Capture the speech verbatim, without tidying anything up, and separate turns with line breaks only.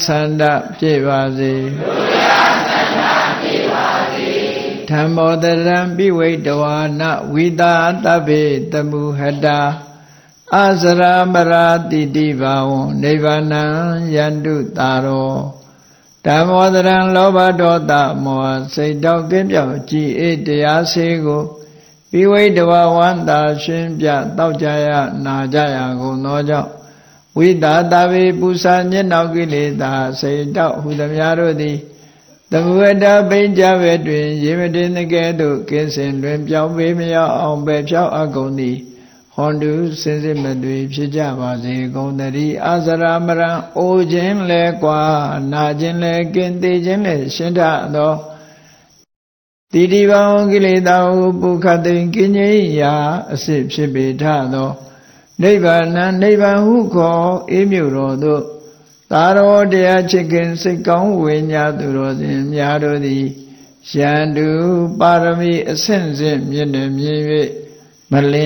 ဆန္ဒပြေပါစေဓမ္မောတရံပိဝိတဝါနဝိတာတဗ္ဗေတမုဟတာအစရာမရာတိတိဘာဝံနိဗ္ဗာနံယန္တုတာရောဓမ္မောတရံလောဘဒေါသမောဟစိတ်တောက်ကင်းပြောက်ကြည်အေးတရားစေကိုပိဝိတဝါဝန္တာရှင်ပြတောက်ကြရနာကြရကုန်သောကြောင့်ဝိတာတဗ္ဗေပူဇာညစ်နောက်ကိလေသာစိတ်တောက်ဟူသည်များတို့သည်သမုဝတ္တပိဉ္စဘေတွင်ရေမတင်တကဲ့သို့ကင်းစင်တွင်ပြောင်းပေမရောက်အောင်ပဲဖြောက်အကုန်သည်ဟွန်တုစင်စစ်မသွေဖြစ်ကြပါစေကုန်သတည်းအစရာမရံအိုခြင်းလဲကွာနာခြင်းလဲကင်းသေးခြင်းလဲရှင်းထသောတိတိဘောင်ကိလေသာဟုပုခတ်သိင်ကင်းငြိမ်းရာအစစ်ဖြစ်ပေထသောနိဗ္ဗာန်နိဗ္ဗာန်ဟုခေါ်အေးမြုပ်တော်သို့သာရောတရားချစ်ခင်စိတ်ကောင်းဝိညာသူတော်စင်များတို့သည်ယန္တုပါရမီအဆင့်ဆင့်မြင့်နေမြင့်၍မလ